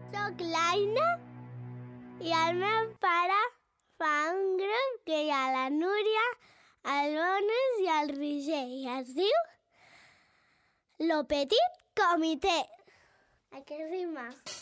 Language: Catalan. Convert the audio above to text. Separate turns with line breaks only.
Soc l'Aina i el meu pare fa un grup que hi ha la Núria, el Bonus i el Roger i es diu Lo Petit Comité. A què rima?